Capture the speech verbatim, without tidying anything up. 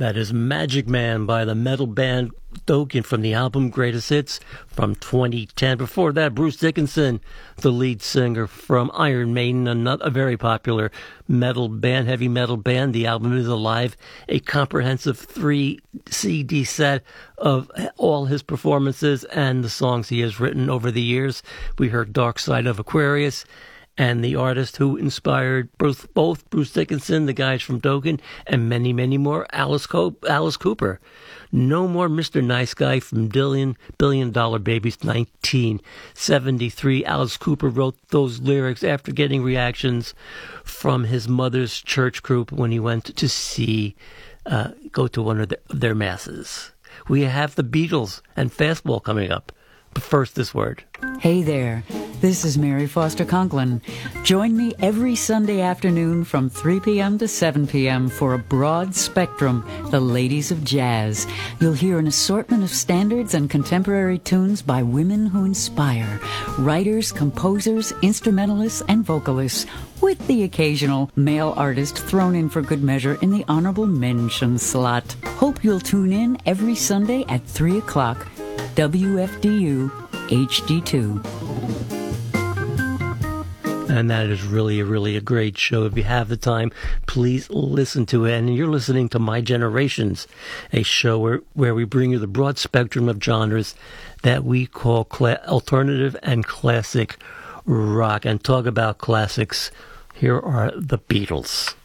That is Magic Man by the metal band Dokken from the album Greatest Hits from twenty ten. Before that, Bruce Dickinson, the lead singer from Iron Maiden, another, a very popular metal band, heavy metal band. The album is Alive, a comprehensive three C D set of all his performances and the songs he has written over the years. We heard Dark Side of Aquarius, and the artist who inspired both, both Bruce Dickinson, the guys from Dokken, and many, many more, Alice, Co- Alice Cooper. No More Mister Nice Guy from Billion, Billion Dollar Babies, nineteen seventy-three. Alice Cooper wrote those lyrics after getting reactions from his mother's church group when he went to see, uh, go to one of the, their masses. We have the Beatles and Fastball coming up. But first, this word. Hey there, this is Mary Foster Conklin. Join me every Sunday afternoon from three p.m. to seven p.m. for a broad spectrum, the Ladies of Jazz. You'll hear an assortment of standards and contemporary tunes by women who inspire, writers, composers, instrumentalists, and vocalists, with the occasional male artist thrown in for good measure in the honorable mention slot. Hope you'll tune in every Sunday at three o'clock. W F D U H D two. And that is really, really a great show. If you have the time, please listen to it. And you're listening to My Generations, a show where, where we bring you the broad spectrum of genres that we call cla- alternative and classic rock. And talk about classics, here are the Beatles.